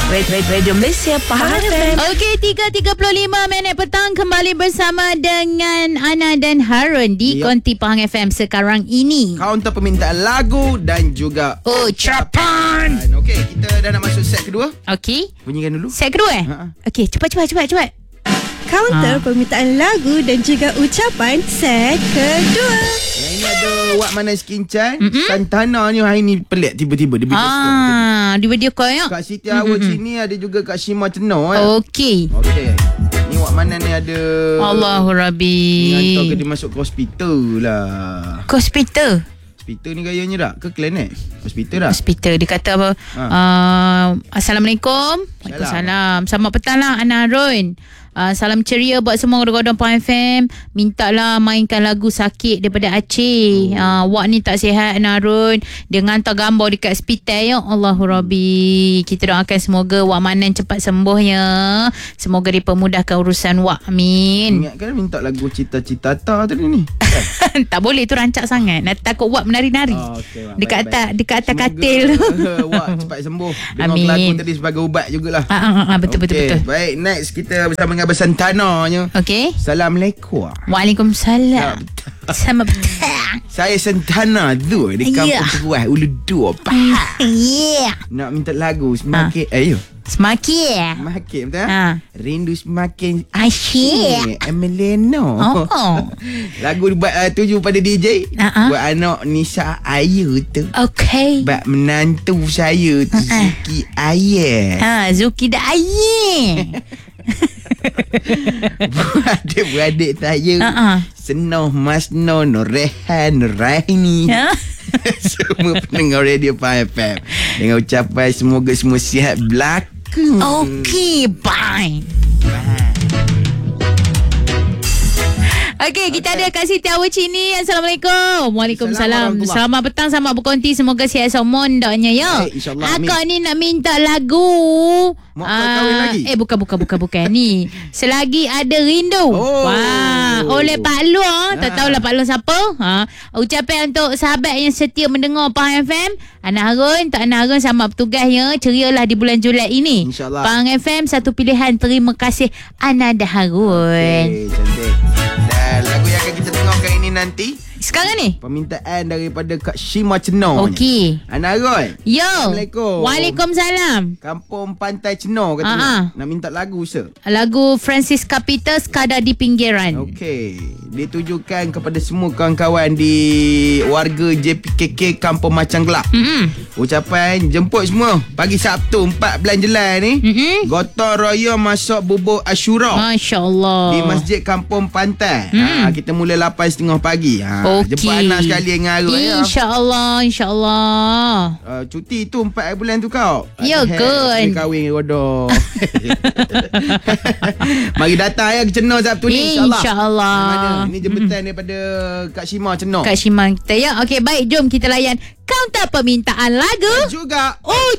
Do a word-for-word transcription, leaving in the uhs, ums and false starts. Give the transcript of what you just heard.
Radio Malaysia Pahang F M. Okey, tiga tiga puluh lima minit petang kembali bersama dengan Ana dan Harun di yep. Konti Pahang F M sekarang ini. Kaunter permintaan lagu dan juga ucapan. Okey, kita dah nak masuk set kedua. Okey. Bunyikan dulu. Set kedua eh? Ha. Okey, cepat cepat cepat cepat. Kaunter ha. permintaan lagu dan juga ucapan set kedua. Yang ini ada Wak Manas Kincan. Mm-hmm. Santana ni hari ni pelik tiba-tiba dia video call. Ah, di video call ya. Kat Siti Awal mm-hmm. sini ada juga Kak Shima Tenor eh. Okey. Okey. Ni Wak Manas ni ada Allahu Rabbi. Ni hantar ke dia masuk ke hospital lah. Ke hospital? Hospital ni gayanya tak? Ke klinik? Hospital dah. Hospital. Dia kata apa? Ha. Uh, Assalamualaikum. Waalaikumsalam. Selamat petang lah Ana Harun. Uh, salam ceria buat semua godong-godong Pahang F M. Mintalah mainkan lagu Sakit daripada Aceh. uh, Wak ni tak sihat Narun. Dia hantar gambar dekat hospital. Ya Allahu Rabbi. Kita doakan semoga Wak Manan cepat sembuh ya. Semoga dipermudahkan urusan Wak. Amin. Ingatkan minta lagu Cita-Cita tadi ni kan? Tak boleh, tu rancak sangat. Nak takut Wak menari-nari. oh, okay, dekat atas Dekat atas katil. Wak cepat sembuh. Dengar Amin. lagu tadi sebagai ubat jugalah. ah, ah, ah, Betul okay. betul betul. Baik, next kita bersama dengan Besantananya. Okey. Assalamualaikum. Waalaikumsalam. Sama petang. Saya Santana tu di kampung yeah. Teruah Ulu Dua Pahang. Yeah. Nak minta lagu semakin ha. Ayo. Semakin. Semakin betul ha. Rindu semakin asyik. Emeleno. Oh. Lagu buat uh, tuju pada D J. Uh-huh. Buat anak Nisa Ayu tu. Okey. Buat menantu saya tu uh-huh. Zuki Ayah. Ha, Zuki dah Ayah. Adik-beradik saya uh-uh. Senoh, Masno, Norehan, Noraini huh? Semua pendengar Radio Pahang F M dengan ucapan semoga semua sihat belaka. Okey, bye. Bye. Okey, kita okay. ada Kak Siti Awal Cini. Assalamualaikum. Waalaikumsalam. Selamat petang, selamat berkonti. Semoga sihat semua ndaknya ya. Hey, InsyaAllah. Akak ni nak minta lagu. Mak uh, kahwin lagi? Eh, bukan, bukan, bukan, bukan. Ni. Selagi ada rindu. Oh. Wah, oleh Pak Luang. Tak tahulah Pak Luang siapa. Ha. Ucapan untuk sahabat yang setia mendengar Pahang F M. Anak Harun, tak Anak Harun sama bertugasnya. Cerialah di bulan Julai ini. InsyaAllah. Pahang F M, satu pilihan. Terima kasih Ana dan Harun. Okey, cantik. Dan lagu yang akan kita dengarkan ini nanti sekarang ni permintaan daripada Kak Shima Cenor. Okey. Anak Harun. Yo. Assalamualaikum. Waalaikumsalam. Kampung Pantai Cenor katanya. Uh-huh. Nak minta lagu sir. Lagu Francis Capita Sekadar di Pinggiran. Okey. Ditujukan kepada semua kawan-kawan di warga J P K K Kampung Macang Gelap. Mm-hmm. Ucapan jemput semua pagi Sabtu empat bulan Julai ni. Mm-hmm. Gotong royong masuk bubur Ashura. Masya-Allah. Di Masjid Kampung Pantai. Mm. Ha, kita mula lapan tiga puluh pagi. Ha. Okay. Jemput anak sekali dengan Arun ya. InsyaAllah, insyaAllah. Uh, cuti tu empat bulan tu kau. Ya ke? Kahwin rodoh. Mari datang ya ke Cenor Sabtu ni insyaAllah. InsyaAllah. Mana? Ini jemputan hmm. daripada Kak Shima Cenor. Kak Shima kita ya. Okey, baik, jom kita layan kaunter permintaan lagu dan juga oh